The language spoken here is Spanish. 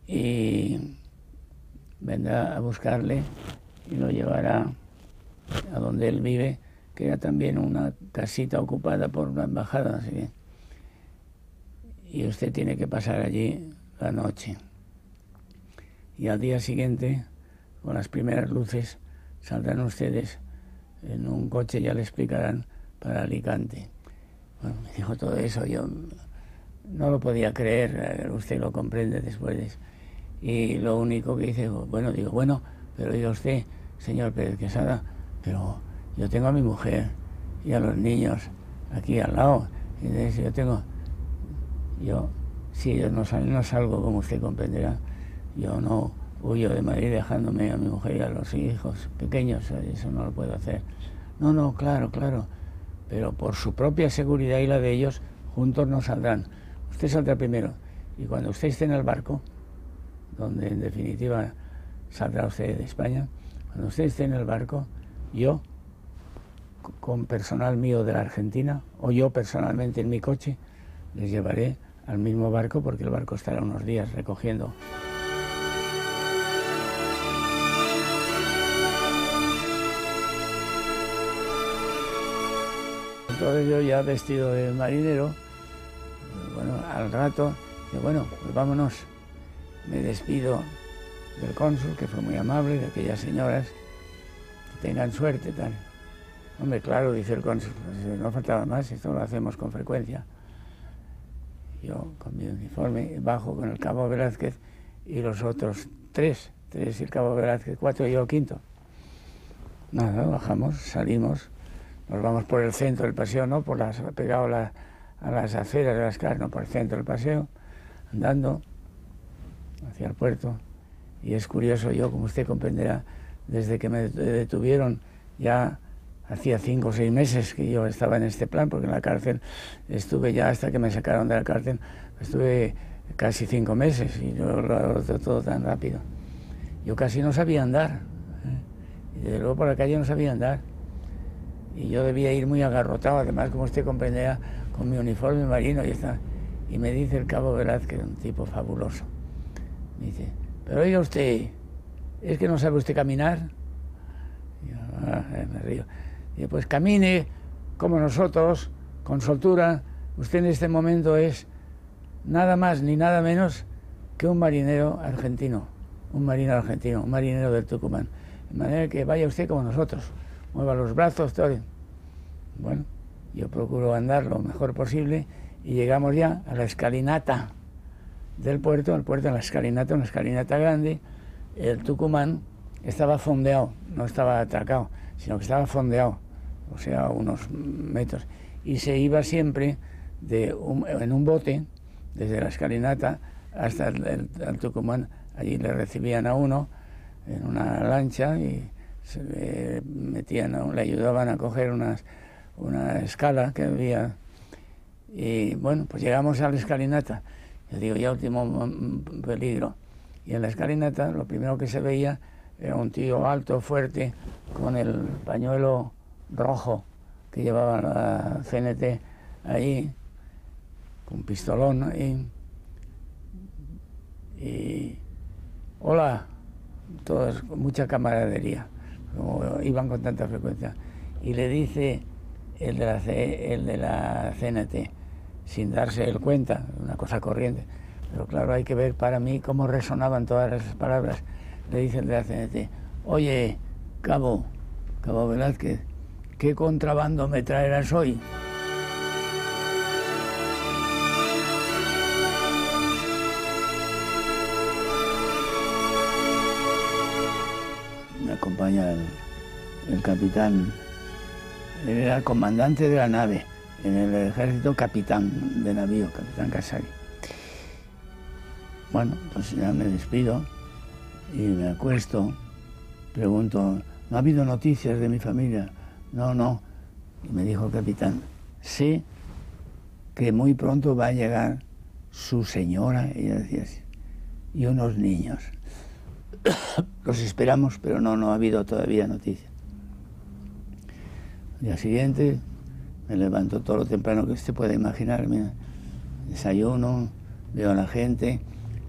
y vendrá a buscarle y lo llevará a donde él vive, que era también una casita ocupada por una embajada, así que, y usted tiene que pasar allí la noche. Y al día siguiente, con las primeras luces, saldrán ustedes en un coche, ya le explicarán, para Alicante. Bueno, me dijo todo eso, yo no lo podía creer, usted lo comprende después de eso. Y lo único que dice, bueno, digo, bueno, pero diga usted, señor Pérez Quesada, pero yo tengo a mi mujer y a los niños aquí al lado. Entonces si yo no salgo, como usted comprenderá, yo no huyo de Madrid dejándome a mi mujer y a los hijos pequeños, eso no lo puedo hacer. No, claro, pero por su propia seguridad y la de ellos, juntos no saldrán. Usted saldrá primero, y cuando usted esté en el barco, donde en definitiva saldrá usted de España, cuando usted esté en el barco, yo, con personal mío de la Argentina, o yo personalmente en mi coche, les llevaré al mismo barco, porque el barco estará unos días recogiendo. Entonces yo, ya vestido de marinero, bueno, al rato, digo, bueno, pues vámonos. Me despido del cónsul, que fue muy amable, de aquellas señoras, que tengan suerte, tal. Hombre, claro, dice el cónsul, pues no faltaba más, esto lo hacemos con frecuencia. Yo, con mi uniforme, bajo con el cabo Velázquez y los otros tres y el cabo Velázquez, 4 y yo 5. Nada, bajamos, salimos, nos vamos por el centro del paseo, no pegado a las aceras de las casas, no, por el centro del paseo, andando hacia el puerto. Y es curioso, yo, como usted comprenderá, desde que me detuvieron, ya hacía 5 o 6 meses que yo estaba en este plan, porque en la cárcel estuve ya, hasta que me sacaron de la cárcel, estuve casi 5 meses, y yo lo hago todo tan rápido. Yo casi no sabía andar, y desde luego por la calle no sabía andar, y yo debía ir muy agarrotado, además, como usted comprenderá, con mi uniforme marino, y me dice el cabo Velázquez, un tipo fabuloso, me dice, pero oiga usted, ¿es que no sabe usted caminar? Y yo, me río. Y pues camine como nosotros, con soltura. Usted en este momento es nada más ni nada menos que un marinero argentino, un marinero del Tucumán. De manera que vaya usted como nosotros, mueva los brazos, todo. Bueno, yo procuro andar lo mejor posible y llegamos ya a la escalinata del puerto, en la escalinata, una escalinata grande. El Tucumán estaba fondeado, no estaba atracado, sino que estaba fondeado, o sea, unos metros, y se iba siempre en un bote, desde la escalinata hasta el Tucumán. Allí le recibían a uno en una lancha y se le metían, le ayudaban a coger una escala que había, y bueno, pues llegamos a la escalinata. Yo digo, ya último peligro. Y en la escalinata lo primero que se veía era un tío alto, fuerte, con el pañuelo rojo que llevaba la CNT ahí, con pistolón, ¿no? Y hola, todos con mucha camaradería, como iban con tanta frecuencia. Y le dice el de la CNT, sin darse él cuenta, una cosa corriente, pero claro, hay que ver para mí cómo resonaban todas esas palabras. Le dice el de la CNT, oye, Cabo Velázquez, ¿qué contrabando me traerás hoy? Me acompaña el capitán, él era el comandante de la nave, en el ejército, capitán de navío, capitán Casari. Bueno, pues ya me despido y me acuesto, pregunto, ¿no ha habido noticias de mi familia? No. Y me dijo el capitán, sé que muy pronto va a llegar su señora, ella decía así, y unos niños. Los esperamos, pero no ha habido todavía noticias. Al día siguiente me levanto todo lo temprano que usted pueda imaginar, mira, desayuno, veo a la gente,